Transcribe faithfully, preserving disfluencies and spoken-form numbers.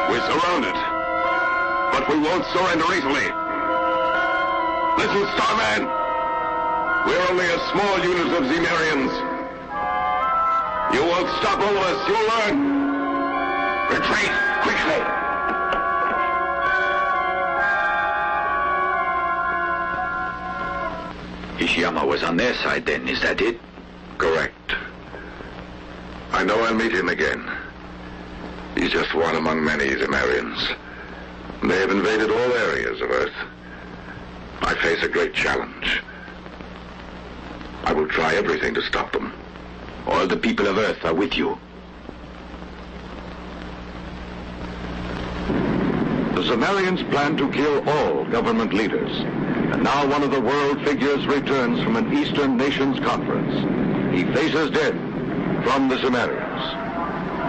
We're surrounded. But we won't surrender easily. Listen, Starman. We're only a small unit of Zemarians. You won't stop all of us. You'll learn. Retreat, quickly. Ishiyama was on their side then, is that it? Correct. I know I'll meet him again. He's just one among many Zemarians. They have invaded all areas of Earth. I face a great challenge. I will try everything to stop them. All the people of Earth are with you. The Zemarians plan to kill all government leaders. And now one of the world figures returns from an Eastern Nations conference. He faces death from the Zemarians.